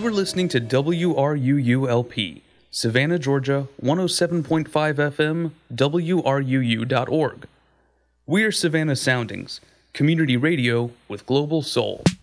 for listening to WRUU-LP, Savannah, Georgia, 107.5 FM, WRUU.org. We are Savannah Soundings, community radio with global soul.